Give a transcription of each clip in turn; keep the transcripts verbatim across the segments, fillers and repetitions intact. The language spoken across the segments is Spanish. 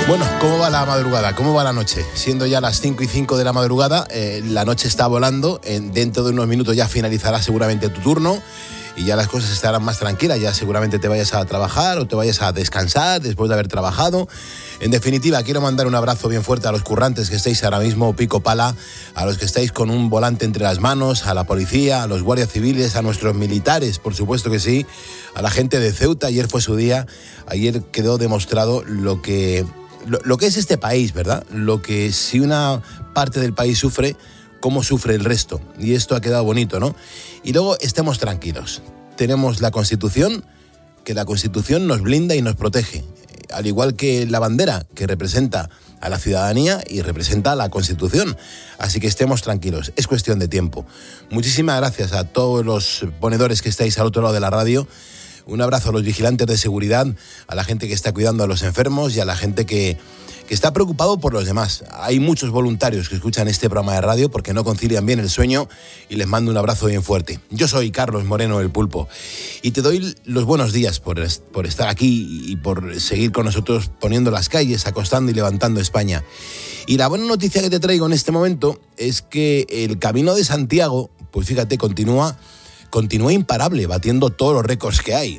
Bueno, ¿cómo va la madrugada? ¿Cómo va la noche? Siendo ya las cinco y cinco de la madrugada, eh, la noche está volando. En, dentro de unos minutos ya finalizará seguramente tu turno y ya las cosas estarán más tranquilas. Ya seguramente te vayas a trabajar o te vayas a descansar después de haber trabajado. En definitiva, quiero mandar un abrazo bien fuerte a los currantes que estáis ahora mismo pico pala, a los que estáis con un volante entre las manos, a la policía, a los guardias civiles, a nuestros militares, por supuesto que sí, a la gente de Ceuta. Ayer fue su día. Ayer quedó demostrado lo que... Lo, lo que es este país, ¿verdad? Lo que si una parte del país sufre, cómo sufre el resto. Y esto ha quedado bonito, ¿no? Y luego estemos tranquilos. Tenemos la Constitución, que la Constitución nos blinda y nos protege. Al igual que la bandera, que representa a la ciudadanía y representa a la Constitución. Así que estemos tranquilos, es cuestión de tiempo. Muchísimas gracias a todos los ponedores que estáis al otro lado de la radio. Un abrazo a los vigilantes de seguridad, a la gente que está cuidando a los enfermos y a la gente que, que está preocupado por los demás. Hay muchos voluntarios que escuchan este programa de radio porque no concilian bien el sueño y les mando un abrazo bien fuerte. Yo soy Carlos Moreno, el Pulpo, y te doy los buenos días por, por estar aquí y por seguir con nosotros poniendo las calles, acostando y levantando España. Y la buena noticia que te traigo en este momento es que el Camino de Santiago, pues fíjate, continúa... continúa imparable, batiendo todos los récords que hay.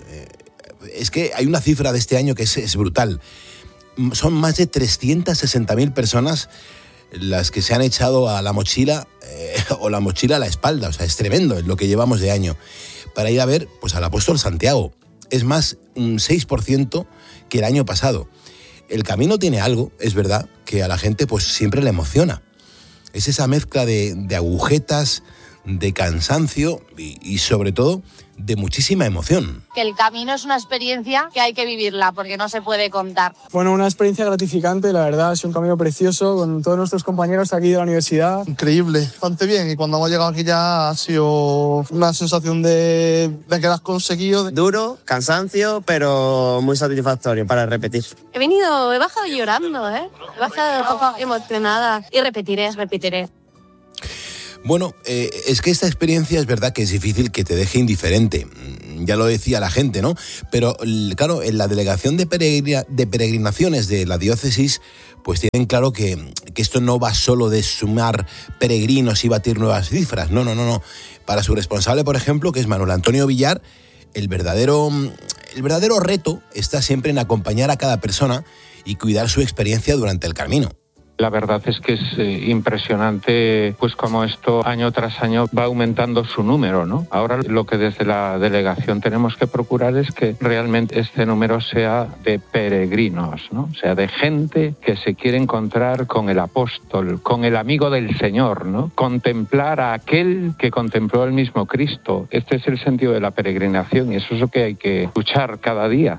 Es que hay una cifra de este año que es, es brutal. Son más de trescientas sesenta mil personas las que se han echado a la mochila eh, o la mochila a la espalda. O sea, es tremendo lo que llevamos de año para ir a ver pues, al apóstol Santiago. Es más, un seis por ciento que el año pasado. El camino tiene algo, es verdad, que a la gente pues, siempre le emociona. Es esa mezcla de, de agujetas, de cansancio y, y sobre todo de muchísima emoción. Que el camino es una experiencia que hay que vivirla porque no se puede contar. Bueno, una experiencia gratificante, la verdad, es un camino precioso con todos nuestros compañeros aquí de la universidad. Increíble, bastante bien, y cuando hemos llegado aquí ya ha sido una sensación de, de que lo has conseguido. Duro, cansancio, pero muy satisfactorio para repetir. He venido, he bajado llorando, ¿eh? He bajado un poco emocionada y repetiré, repetiré. Bueno, eh, es que esta experiencia es verdad que es difícil que te deje indiferente, ya lo decía la gente, ¿no? Pero claro, en la delegación de, peregrina, de peregrinaciones de la diócesis, pues tienen claro que, que esto no va solo de sumar peregrinos y batir nuevas cifras, no, no, no, no. Para su responsable, por ejemplo, que es Manuel Antonio Villar, el verdadero, el verdadero reto está siempre en acompañar a cada persona y cuidar su experiencia durante el camino. La verdad es que es eh, impresionante pues como esto año tras año va aumentando su número, ¿no? Ahora lo que desde la delegación tenemos que procurar es que realmente este número sea de peregrinos, ¿no? O sea, de gente que se quiere encontrar con el apóstol, con el amigo del Señor, ¿no? Contemplar a aquel que contempló el mismo Cristo. Este es el sentido de la peregrinación y eso es lo que hay que luchar cada día.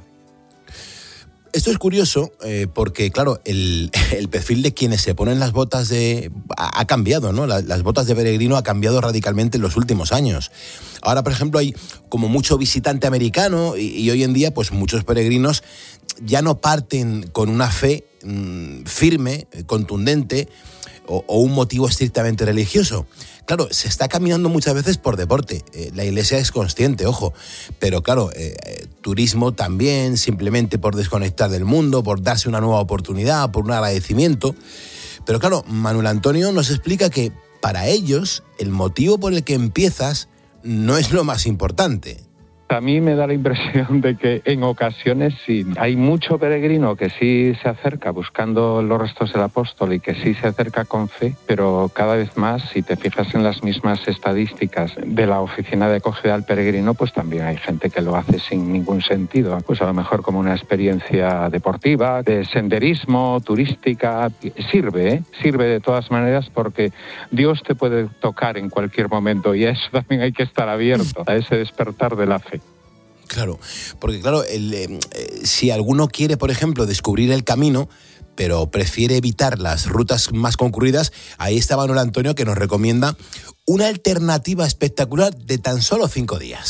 Esto es curioso eh, porque, claro, el, el perfil de quienes se ponen las botas de... ha, ha cambiado, ¿no? Las, las botas de peregrino ha cambiado radicalmente en los últimos años. Ahora, por ejemplo, hay como mucho visitante americano y, y hoy en día, pues muchos peregrinos ya no parten con una fe mmm, firme, contundente o, o un motivo estrictamente religioso. Claro, se está caminando muchas veces por deporte. Eh, la iglesia es consciente, ojo. Pero claro, eh, eh, turismo también, simplemente por desconectar del mundo, por darse una nueva oportunidad, por un agradecimiento. Pero claro, Manuel Antonio nos explica que para ellos el motivo por el que empiezas no es lo más importante. A mí me da la impresión de que en ocasiones sí, hay mucho peregrino que sí se acerca buscando los restos del apóstol y que sí se acerca con fe, pero cada vez más, si te fijas en las mismas estadísticas de la oficina de acogida al peregrino, pues también hay gente que lo hace sin ningún sentido, pues a lo mejor como una experiencia deportiva, de senderismo, turística, sirve, ¿eh? Sirve de todas maneras porque Dios te puede tocar en cualquier momento y a eso también hay que estar abierto, a ese despertar de la fe. Claro, porque claro, el, eh, si alguno quiere, por ejemplo, descubrir el camino, pero prefiere evitar las rutas más concurridas, ahí está Manuel Antonio que nos recomienda una alternativa espectacular de tan solo cinco días.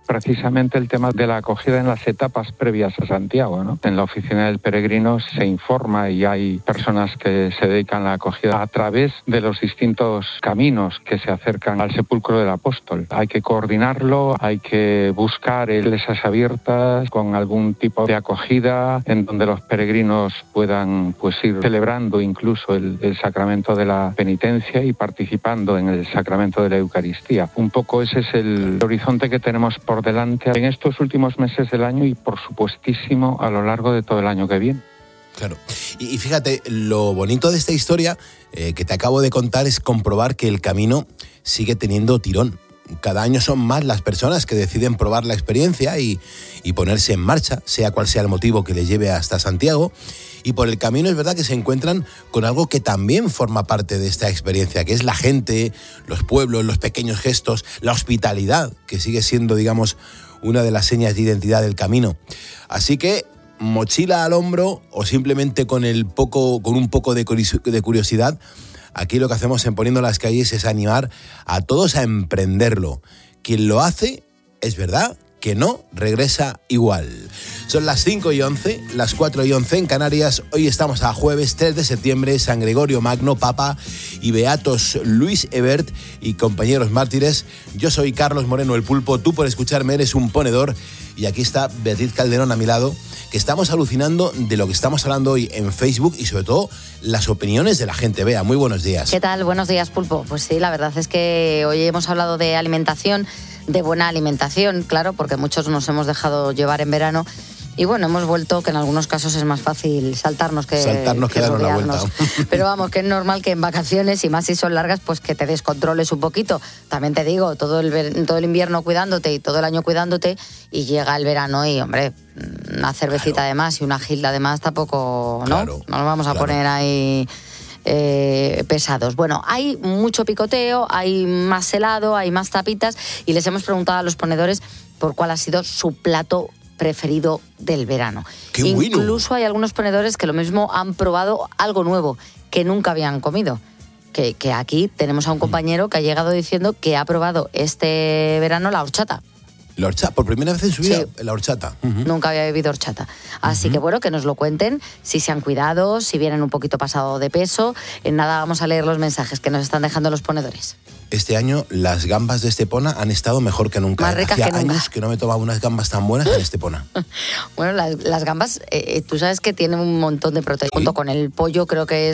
precisamente el tema de la acogida en las etapas previas a Santiago, ¿no? En la oficina del peregrino se informa y hay personas que se dedican a la acogida a través de los distintos caminos que se acercan al sepulcro del apóstol. Hay que coordinarlo, hay que buscar iglesias abiertas con algún tipo de acogida en donde los peregrinos puedan pues ir celebrando incluso el, el sacramento de la penitencia y participando en el sacramento de la Eucaristía. Un poco ese es el horizonte que tenemos por delante en estos últimos meses del año y por supuestísimo a lo largo de todo el año que viene. Claro. Y, y fíjate, lo bonito de esta historia eh, que te acabo de contar es comprobar que el camino sigue teniendo tirón. Cada año son más las personas que deciden probar la experiencia y, y ponerse en marcha, sea cual sea el motivo que les lleve hasta Santiago. Y por el camino es verdad que se encuentran con algo que también forma parte de esta experiencia, que es la gente, los pueblos, los pequeños gestos, la hospitalidad, que sigue siendo, digamos, una de las señas de identidad del camino. Así que mochila al hombro o simplemente con el poco, con un poco de curiosidad, aquí lo que hacemos en Poniendo las Calles es animar a todos a emprenderlo. Quien lo hace, es verdad que no regresa igual. Son las cinco y once, las cuatro y once en Canarias. Hoy estamos a jueves tres de septiembre, San Gregorio Magno, Papa y Beatos Luis Hebert y compañeros mártires. Yo soy Carlos Moreno el Pulpo, tú por escucharme eres un ponedor. Y aquí está Beatriz Calderón a mi lado, que estamos alucinando de lo que estamos hablando hoy en Facebook y sobre todo las opiniones de la gente. Bea, muy buenos días. ¿Qué tal? Buenos días, Pulpo. Pues sí, la verdad es que hoy hemos hablado de alimentación, de buena alimentación, claro, porque muchos nos hemos dejado llevar en verano. Y bueno, hemos vuelto que en algunos casos es más fácil saltarnos que saltarnos que, que darnos la vuelta. Pero vamos, que es normal que en vacaciones, y más si son largas, pues que te descontroles un poquito. También te digo, todo el, todo el invierno cuidándote y todo el año cuidándote, y llega el verano y, hombre, una cervecita claro. además y una gilda además tampoco, ¿no? Claro, no nos vamos a claro. poner ahí eh, pesados. Bueno, hay mucho picoteo, hay más helado, hay más tapitas, y les hemos preguntado a los ponedores por cuál ha sido su plato preferido del verano. ¡Qué bueno! Incluso hay algunos ponedores que lo mismo han probado algo nuevo que nunca habían comido. Que, que aquí tenemos a un compañero que ha llegado diciendo que ha probado este verano la horchata. La horchata, por primera vez en su vida, sí. la horchata. Uh-huh. Nunca había bebido horchata. Así uh-huh. que bueno, que nos lo cuenten, si se han cuidado, si vienen un poquito pasado de peso. En nada vamos a leer los mensajes que nos están dejando los ponedores. Este año las gambas de Estepona han estado mejor que nunca. Más ricas Hacía que nunca. años que no me tomaba unas gambas tan buenas en Estepona. Bueno, las, las gambas, eh, tú sabes que tienen un montón de proteína. ¿Sí? Junto con el pollo creo que es